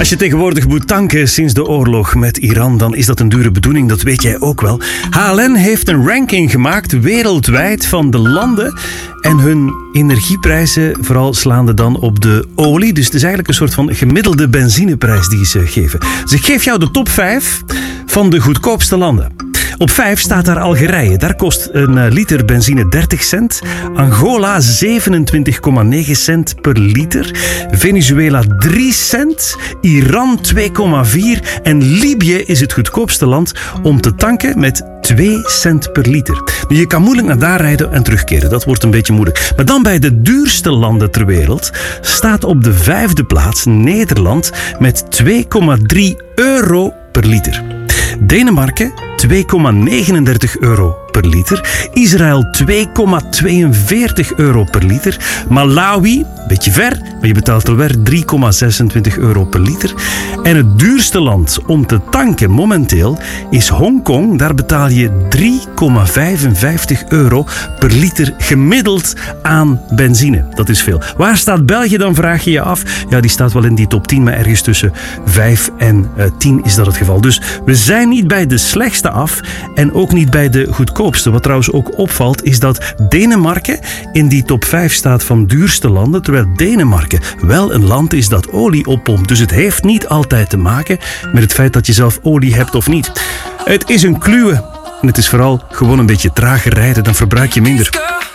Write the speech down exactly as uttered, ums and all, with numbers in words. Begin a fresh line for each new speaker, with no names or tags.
Als je tegenwoordig moet tanken sinds de oorlog met Iran, dan is dat een dure bedoeling, dat weet jij ook wel. H L N heeft een ranking gemaakt wereldwijd van de landen en hun energieprijzen, vooral slaande dan op de olie. Dus het is eigenlijk een soort van gemiddelde benzineprijs die ze geven. Dus ik geef jou de top vijf van de goedkoopste landen. Op vijf staat daar Algerije. Daar kost een liter benzine dertig cent. Angola zevenentwintig komma negen cent per liter. Venezuela drie cent. Iran twee komma vier. En Libië is het goedkoopste land om te tanken met twee cent per liter. Nu, je kan moeilijk naar daar rijden en terugkeren. Dat wordt een beetje moeilijk. Maar dan bij de duurste landen ter wereld staat op de vijfde plaats Nederland met twee komma drie euro per liter. Denemarken twee komma negenendertig euro per liter. Israël twee komma tweeënveertig euro per liter. Malawi, een beetje ver, maar je betaalt alweer drie komma zesentwintig euro per liter. En het duurste land om te tanken momenteel is Hongkong. Daar betaal je drie komma vijfenvijftig euro per liter gemiddeld aan benzine. Dat is veel. Waar staat België dan, vraag je je af? Ja, die staat wel in die top tien, maar ergens tussen vijf en tien is dat het geval. Dus we zijn niet bij de slechtste af en ook niet bij de goedkoopste. Wat trouwens ook opvalt is dat Denemarken in die top vijf staat van duurste landen, terwijl Denemarken wel een land is dat olie oppompt. Dus het heeft niet altijd te maken met het feit dat je zelf olie hebt of niet. Het is een kluwe en het is vooral gewoon een beetje trager rijden, dan verbruik je minder.